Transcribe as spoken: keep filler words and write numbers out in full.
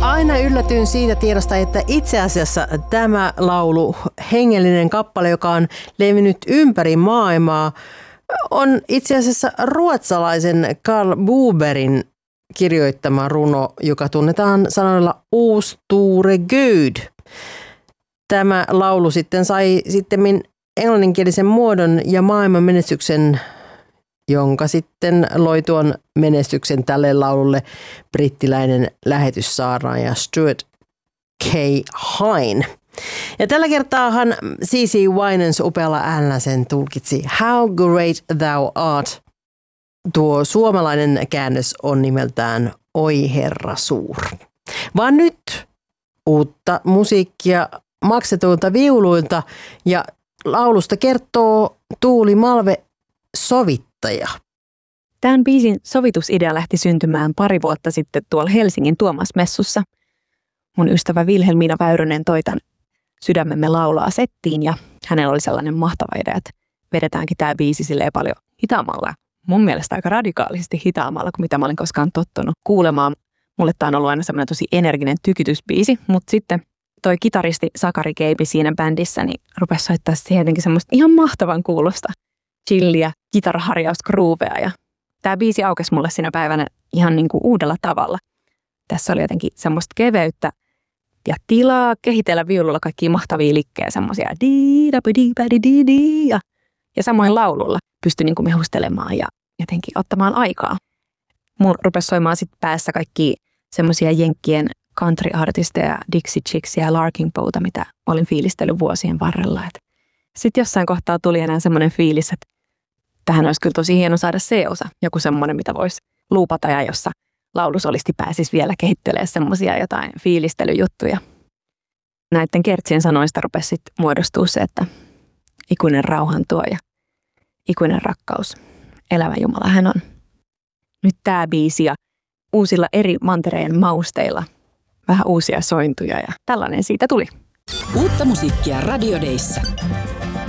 Aina yllätyin siitä tiedosta, että itse asiassa tämä laulu, hengellinen kappale, joka on levinnyt ympäri maailmaa, on itse asiassa ruotsalaisen Karl Boberin kirjoittama runo, joka tunnetaan sanoilla O store Gud. Tämä laulu sitten sai sittemmin englanninkielisen muodon ja maailman menestyksen, jonka sitten loi tuon menestyksen tälle laululle brittiläinen lähetyssaarnaaja Stuart K. Hine. Ja tällä kertaahan C C Winans upealla äänellä sen tulkitsi How Great Thou Art. Tuo suomalainen käännös on nimeltään Oi Herra Suur. Vaan nyt uutta musiikkia maksetuilta viuluilta ja laulusta kertoo Tuuli Malve, sovittaja. Tämän biisin sovitusidea lähti syntymään pari vuotta sitten tuolla Helsingin Tuomas-messussa. Mun ystävä Vilhelmiina Väyrynen toi tämän Sydämemme laulaa settiin ja hänellä oli sellainen mahtava idea, että vedetäänkin tämä biisi silleen paljon hitaammalla. Mun mielestä aika radikaalisesti hitaammalla kuin mitä mä olin koskaan tottunut kuulemaan. Mulle tämä on ollut aina semmoinen tosi energinen tykytysbiisi, mutta sitten toi kitaristi Sakari Keipi siinä bändissä niin rupesi soittaa sitten jotenkin semmoista ihan mahtavan kuulosta chilliä, kitaraharjausgruuvea ja tämä biisi aukesi mulle siinä päivänä ihan niin kuin uudella tavalla. Tässä oli jotenkin semmoista keveyttä ja tilaa kehitellä viululla kaikkia mahtavia likkejä, semmoisia ja, ja samoin laululla pystyi niin kuin mehustelemaan ja jotenkin ottamaan aikaa. Mulla rupesi soimaan sitten päässä kaikki semmoisia jenkkien country-artisteja, Dixie Chicksia ja Larking Bowta, mitä olin fiilistellyt vuosien varrella. Sitten jossain kohtaa tuli enää semmoinen fiilis, että tähän olisi kyllä tosi hieno saada C-osa, joku semmoinen, mitä voisi luupata ja jossa laulusolisti pääsisi vielä kehittelemään semmoisia jotain fiilistelyjuttuja. Näiden kertsien sanoista rupesi sitten muodostua se, että ikuinen rauhan tuoja, ikuinen rakkaus, elävä Jumala hän on. Nyt tämä biisi ja uusilla eri mantereen mausteilla, vähän uusia sointuja ja tällainen siitä tuli. Uutta musiikkia Radio Dayssa.